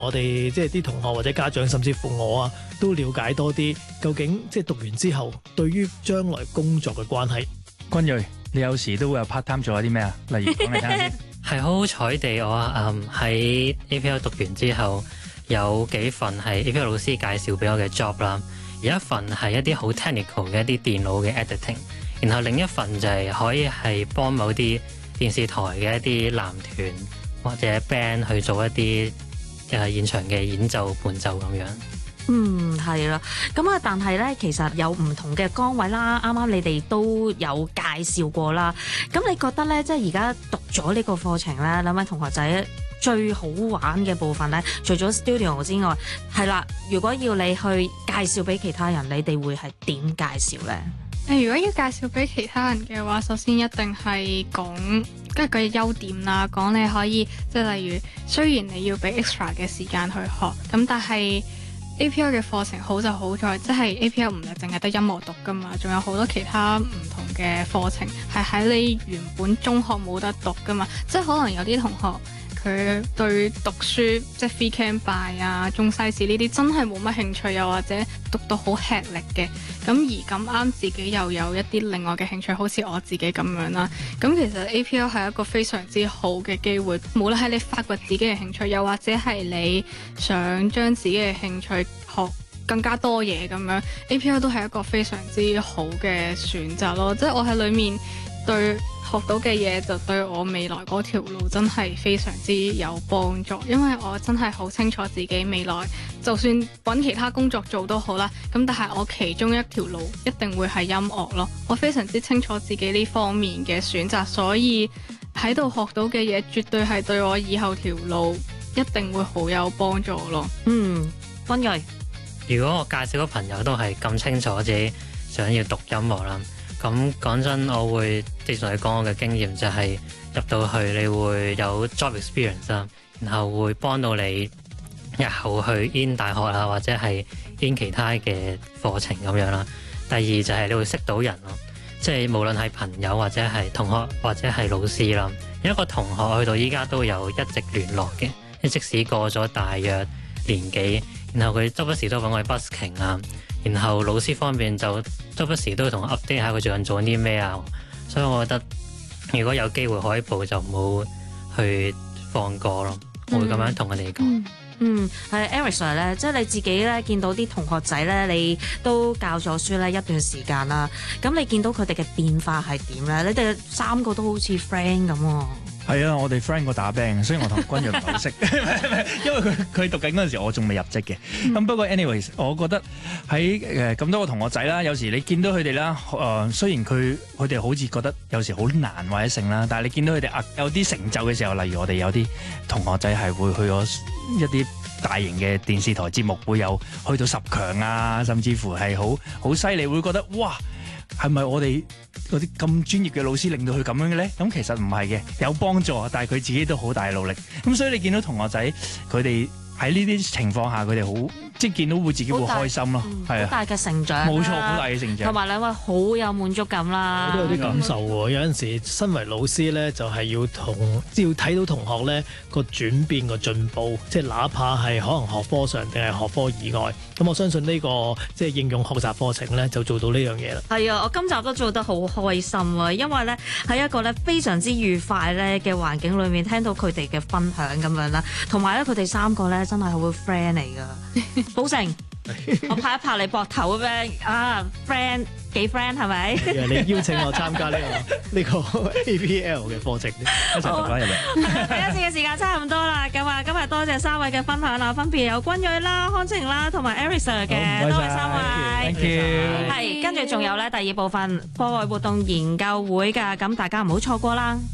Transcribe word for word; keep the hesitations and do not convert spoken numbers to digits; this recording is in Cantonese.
我哋即係啲同學或者家長，甚至乎我啊，都了解多啲究竟即係讀完之後，對於將來工作嘅關係。 君睿，你有時都會有 part time 做一啲咩啊？例如講嚟聽下先。 係好好彩地，我嗯喺 A P L 讀完之後，有幾份係 A P L 老師介紹俾我嘅 job 啦。有一份係一啲好 technical 嘅一啲電腦嘅 editing，然後另一份就係可以係幫某啲電視台嘅一啲男團或者 band 去做一啲誒現場嘅演奏伴奏咁樣。 嗯，係啦，咁啊，但係咧，其實有唔同嘅崗位啦，啱啱你哋都有介紹過啦。咁你覺得咧，即係而家讀咗呢個課程咧，兩位同學仔最好玩嘅部分咧，除咗 studio 之外，係啦，如果要你去介紹俾其他人，你哋會係點介紹咧？ 誒，如果要介紹俾其他人嘅話，首先一定係講跟住佢嘅優點啦，講你可以即係例如，雖然你要俾 extra 嘅時間去學，咁但係A P L 嘅課程好就好在，即係 A P L 唔係淨係得音樂讀噶嘛，仲有好多其他唔同嘅課程係喺你原本中學冇得讀噶嘛，即係可能有啲同學佢對讀書即係 Phy Chem Bio 啊、中西史呢啲真係冇乜興趣，又或者讀到好吃力嘅，咁而咁啱自己又有一啲另外嘅興趣，好似我自己咁樣啦。咁其實 A P L 係一個非常之好嘅機會，無論係你發掘自己嘅興趣，又或者係你想將自己嘅興趣學更加多嘢咁樣 ，A P L 都係一個非常之好嘅選擇咯。即係我喺裡面對學到嘅嘢，就對我未來嗰條路真係非常之有幫助，因為我真係好清楚自己未來就算揾其他工作做都好啦，咁但係我其中一條路一定會係音樂咯。我非常之清楚自己呢方面嘅選擇，所以喺度學到嘅嘢絕對係對我以後條路一定會好有幫助咯。 嗯，君睿， 如果我介紹個朋友都係咁清楚自己想要讀音樂啦，咁講真，我會即係同你講我嘅經驗就係入到去你會有 job experience 啦，然後會幫到你日後去 in 大學啊，或者係 in 其他嘅課程咁樣啦。第二就係你會識到人咯，即係無論係朋友或者係同學或者係老師啦。有一個同學去到依家都有一直聯絡嘅，即使過咗大約年幾，然後佢周不時都揾我去 busking 啊。然後老師方面就周不時都會同我 update 下佢最近做緊啲咩啊，所以我覺得如果有機會可以報就唔好去放過咯，我會咁樣同佢哋講。 嗯嗯，係 Eric Sir 咧，即係你自己咧見到啲同學仔咧，你都教咗書咧一段時間啦，咁你見到佢哋嘅變化係點咧？你哋三個都好似 friend 咁喎。 係啊，我哋 friend 過打兵，所以我同君睿唔係好識，因為佢佢讀緊嗰陣時，我仲未入職嘅。咁、嗯、不過 anyways，我覺得喺誒咁多個同學仔啦，有時你見到佢哋啦，誒、呃、雖然佢佢哋好似覺得有時好難或者成啦，但係你見到佢哋啊有啲成就嘅時候，例如我哋有啲同學仔係會去咗一啲大型嘅電視台節目，會有去到十強啊，甚至乎係好好犀利，會覺得哇！係咪我哋嗰啲咁專業嘅老師令到佢咁樣嘅咧？咁其實唔係嘅，有幫助，但係佢自己都好大努力。咁所以你見到同學仔佢哋喺呢啲情況下，佢哋好即係見到會自己會開心咯，係啊， 好大嘅成長， 冇錯，好大嘅成長。 同埋兩位好有滿足感啦。 我都有啲感受喎，有陣時身為老師咧，就係要同要睇到同學咧個轉變個進步，即係哪怕係可能學科上定係學科以外。咁我相信呢個即係應用學習課程咧，就做到呢樣嘢啦。 係啊，我今集都做得好開心啊，因為咧喺一個咧非常之愉快咧嘅環境裏面，聽到佢哋嘅分享咁樣啦，同埋咧佢哋三個咧真係好 friend 嚟㗎。寶成，我拍一拍你膊頭咁樣啊 ，friend 幾 friend 係咪？ 你邀請我參加呢、呢個呢個 A P L 嘅課程，一齊讀啦入嚟。 第一次嘅時間差唔多啦，咁啊，今日多謝三位嘅分享啦，分別有君睿啦、康晴啦同埋 Eric Sir 嘅，多謝三位。 Thank you。 係，跟住仲有咧第二部分課外活動研究會㗎，咁大家唔好錯過啦。